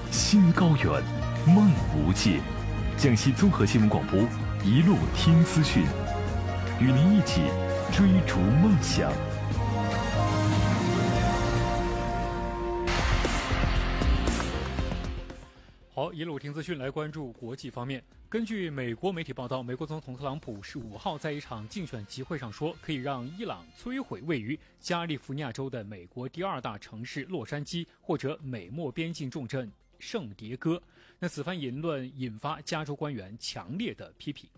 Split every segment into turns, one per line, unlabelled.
心高远，梦无界。江西综合新闻广播，一路听资讯，与您一起追逐梦想。
好，一路听资讯来关注国际方面。根据美国媒体报道，美国总统特朗普15号在一场竞选集会上说，可以让伊朗摧毁位于加利福尼亚州的美国第2大城市洛杉矶，或者美墨边境重镇圣迭戈。那此番言论引发加州官员强烈的批评。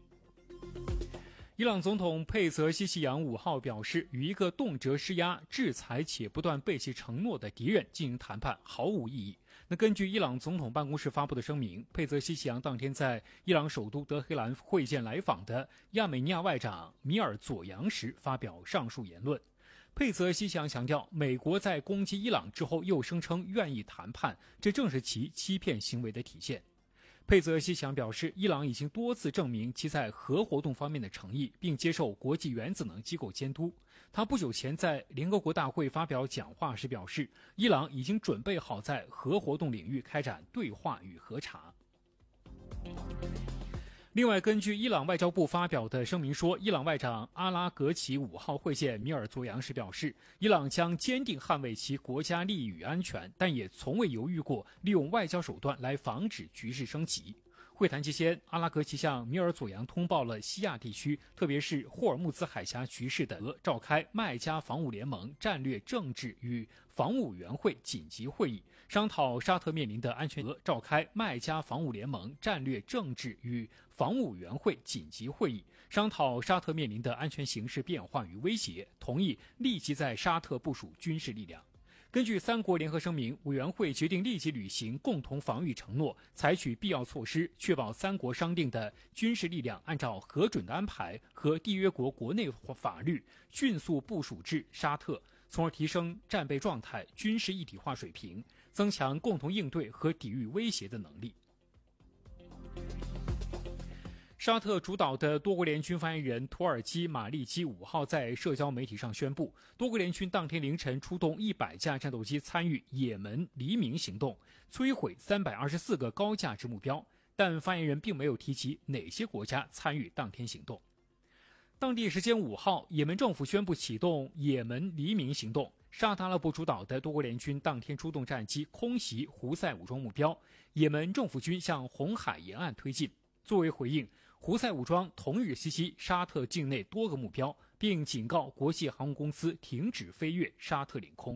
伊朗总统佩泽西奇扬5号表示，与一个动辄施压、制裁且不断背弃承诺的敌人进行谈判毫无意义。那根据伊朗总统办公室发布的声明，佩泽西奇扬当天在伊朗首都德黑兰会见来访的亚美尼亚外长米尔佐扬时发表上述言论。佩泽西奇扬强调，美国在攻击伊朗之后又声称愿意谈判，这正是其欺骗行为的体现。佩泽西奇扬表示，伊朗已经多次证明其在核活动方面的诚意，并接受国际原子能机构监督。他不久前在联合国大会发表讲话时表示，伊朗已经准备好在核活动领域开展对话与核查。另外，根据伊朗外交部发表的声明说，伊朗外长阿拉格齐5号会见米尔佐扬时表示，伊朗将坚定捍卫其国家利益与安全，但也从未犹豫过利用外交手段来防止局势升级。会谈期间，阿拉格齐向米尔佐扬通报了西亚地区，特别是霍尔木兹海峡局势的召开麦加防务联盟战略政治与防务委员会紧急会议，商讨沙特面临的安全。召开麦加防务联盟战略政治与防务委员会紧急会议，商讨沙特面临的安全形势变化与威胁，同意立即在沙特部署军事力量。根据3国联合声明，委员会决定立即履行共同防御承诺，采取必要措施，确保3国商定的军事力量按照核准的安排和缔约国国内法律迅速部署至沙特，从而提升战备状态、军事一体化水平，增强共同应对和抵御威胁的能力。沙特主导的多国联军发言人土耳其马利基5号在社交媒体上宣布，多国联军当天凌晨出动100架战斗机参与也门黎明行动，摧毁324个高价值目标，但发言人并没有提及哪些国家参与当天行动。当地时间5号，也门政府宣布启动也门黎明行动，沙特阿拉伯主导的多国联军当天出动战机空袭胡塞武装目标，也门政府军向红海沿岸推进。作为回应，胡塞武装同日袭击沙特境内多个目标，并警告国际航空公司停止飞越沙特领空。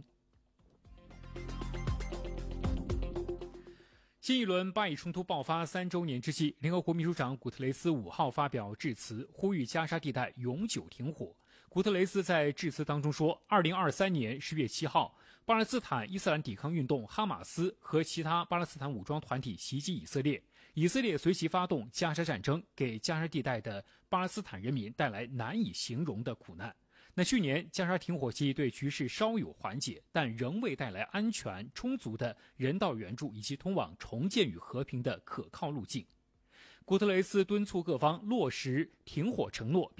新一轮巴以冲突爆发3周年之际，联合国秘书长古特雷斯5号发表致辞，呼吁加沙地带永久停火。古特雷斯在致辞当中说，2023年10月7号，巴勒斯坦伊斯兰抵抗运动哈马斯和其他巴勒斯坦武装团体袭击以色列，以色列随即发动加沙战争，给加沙地带的巴勒斯坦人民带来难以形容的苦难。那去年加沙停火协议对局势稍有缓解，但仍未带来安全充足的人道援助以及通往重建与和平的可靠路径。古特雷斯敦促各方落实停火承诺，